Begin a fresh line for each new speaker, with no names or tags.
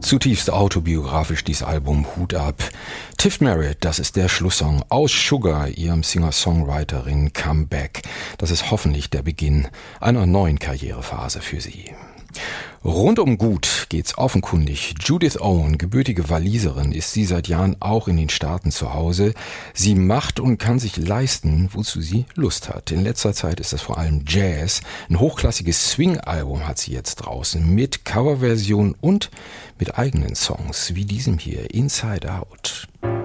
Zutiefst autobiografisch dieses Album, Hut ab. Tiff Merritt, das ist der Schlusssong aus Sugar, ihrem Singer-Songwriterin Comeback. Das ist hoffentlich der Beginn einer neuen Karrierephase für sie. Rundum gut geht's offenkundig. Judith Owen, gebürtige Waliserin, ist sie seit Jahren auch in den Staaten zu Hause. Sie macht und kann sich leisten, wozu sie Lust hat. In letzter Zeit ist das vor allem Jazz. Ein hochklassiges Swing-Album hat sie jetzt draußen mit Coverversion und mit eigenen Songs wie diesem hier, Inside Out.